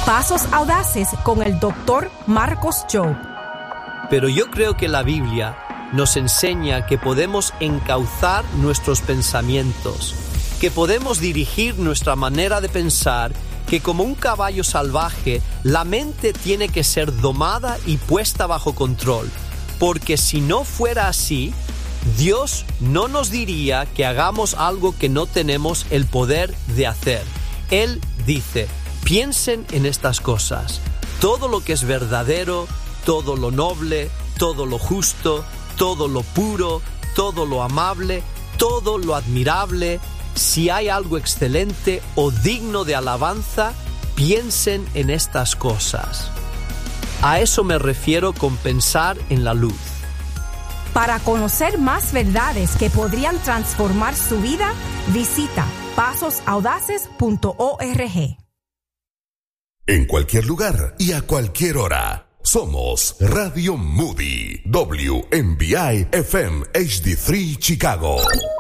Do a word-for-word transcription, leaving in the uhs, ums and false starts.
Pasos Audaces con el doctor Marcos Job. Pero yo creo que la Biblia nos enseña que podemos encauzar nuestros pensamientos, que podemos dirigir nuestra manera de pensar, que como un caballo salvaje, la mente tiene que ser domada y puesta bajo control, porque si no fuera así, Dios no nos diría que hagamos algo que no tenemos el poder de hacer. Él dice: piensen en estas cosas, todo lo que es verdadero, todo lo noble, todo lo justo, todo lo puro, todo lo amable, todo lo admirable, si hay algo excelente o digno de alabanza, piensen en estas cosas. A eso me refiero con pensar en la luz. Para conocer más verdades que podrían transformar su vida, visita pasos audaces punto org. En cualquier lugar y a cualquier hora. Somos Radio Moody, W M B I F M H D tres Chicago.